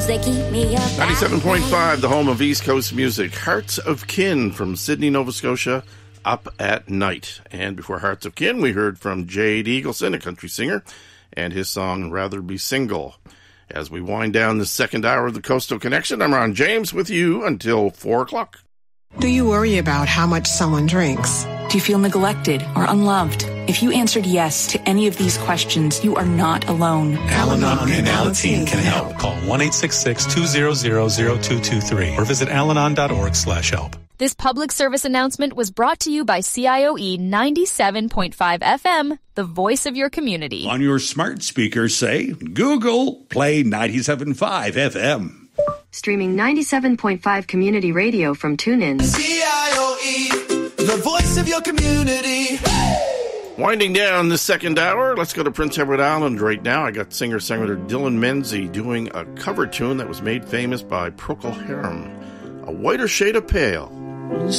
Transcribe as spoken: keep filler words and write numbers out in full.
they keep me up. ninety-seven point five, the home of East Coast music. Hearts of Kin from Sydney, Nova Scotia, Up at Night. And before Hearts of Kin, we heard from Jade Eagleson, a country singer, and his song Rather Be Single. As we wind down the second hour of the Coastal Connection, I'm Ron James with you until four o'clock. Do you worry about how much someone drinks? Do you feel neglected or unloved? If you answered yes to any of these questions, you are not alone. Al-Anon and Alateen can help. Call one eight six six, two zero zero, zero two two three or visit alanon dot org slash help. This public service announcement was brought to you by C I O E ninety-seven point five F M, the voice of your community. On your smart speaker, say, Google, play ninety-seven point five F M. Streaming ninety-seven point five community radio from TuneIn. C I O E, the voice of your community. Winding down the second hour, let's go to Prince Edward Island right now. I got singer-songwriter Dylan Menzies doing a cover tune that was made famous by Procol Harum, A Whiter Shade of Pale.